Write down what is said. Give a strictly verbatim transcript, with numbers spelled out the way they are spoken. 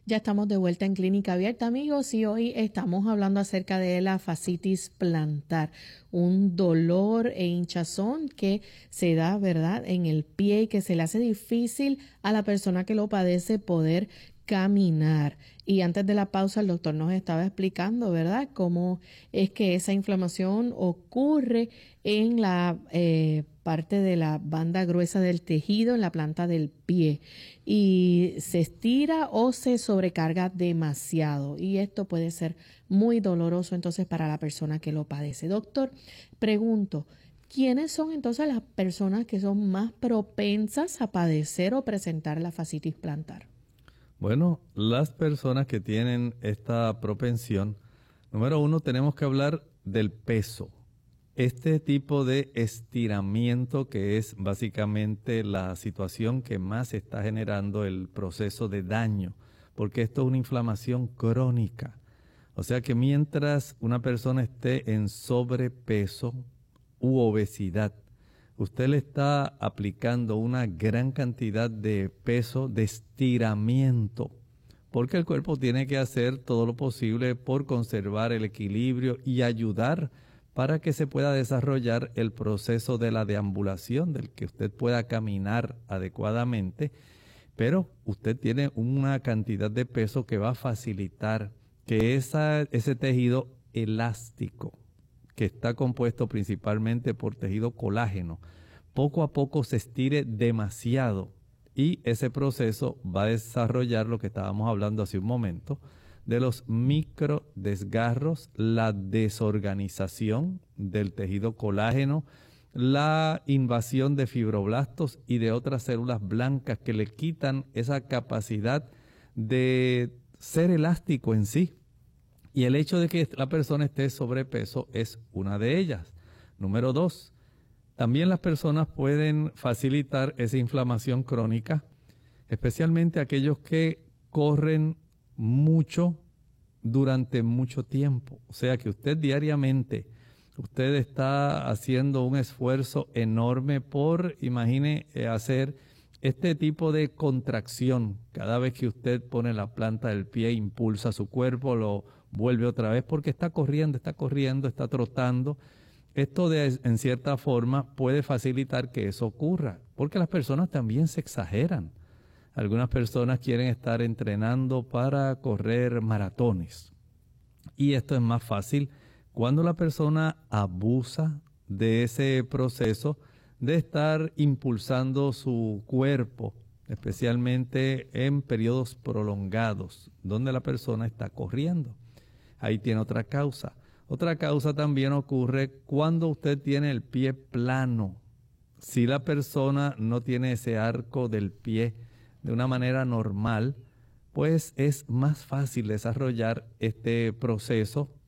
Ya estamos de vuelta en Clínica Abierta, amigos, y hoy estamos hablando acerca de la fascitis plantar, un dolor e hinchazón que se da, ¿verdad?, en el pie y que se le hace difícil a la persona que lo padece poder caminar. Y antes de la pausa el doctor nos estaba explicando, ¿verdad?, cómo es que esa inflamación ocurre en la eh, parte de la banda gruesa del tejido, en la planta del pie, y se estira o se sobrecarga demasiado, y esto puede ser muy doloroso entonces para la persona que lo padece. Doctor, pregunto, ¿quiénes son entonces las personas que son más propensas a padecer o presentar la fascitis plantar? Bueno, las personas que tienen esta propensión, número uno, tenemos que hablar del peso. Este tipo de estiramiento, que es básicamente la situación que más está generando el proceso de daño, porque esto es una inflamación crónica. O sea que mientras una persona esté en sobrepeso u obesidad, usted le está aplicando una gran cantidad de peso de estiramiento, porque el cuerpo tiene que hacer todo lo posible por conservar el equilibrio y ayudar para que se pueda desarrollar el proceso de la deambulación, del que usted pueda caminar adecuadamente, pero usted tiene una cantidad de peso que va a facilitar que esa, ese tejido elástico, que está compuesto principalmente por tejido colágeno, poco a poco se estire demasiado, y ese proceso va a desarrollar lo que estábamos hablando hace un momento, de los micro desgarros, la desorganización del tejido colágeno, la invasión de fibroblastos y de otras células blancas que le quitan esa capacidad de ser elástico en sí. Y el hecho de que la persona esté sobrepeso es una de ellas. Número dos, también las personas pueden facilitar esa inflamación crónica, especialmente aquellos que corren mucho durante mucho tiempo. O sea que usted diariamente, usted está haciendo un esfuerzo enorme por, imagine, eh, hacer este tipo de contracción. Cada vez que usted pone la planta del pie, impulsa su cuerpo, lo vuelve otra vez porque está corriendo, está corriendo, está trotando. Esto de, en cierta forma puede facilitar que eso ocurra, porque las personas también se exageran. Algunas personas quieren estar entrenando para correr maratones. Y esto es más fácil cuando la persona abusa de ese proceso de estar impulsando su cuerpo, especialmente en periodos prolongados, donde la persona está corriendo. Ahí tiene otra causa. Otra causa también ocurre cuando usted tiene el pie plano. Si la persona no tiene ese arco del pie de una manera normal, pues es más fácil desarrollar este proceso